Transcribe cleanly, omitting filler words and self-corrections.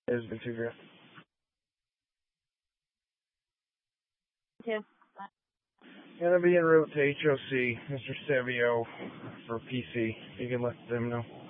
It's been too good. Yeah. Gonna be en route to HOC, Mr. Savio, for PC. You can let them know.